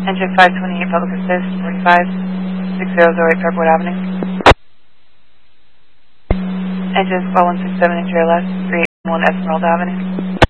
Engine 528, public assist, 45, 6008 Fairport Avenue. Engine 4167, into your left, 381 Esmeralda Avenue.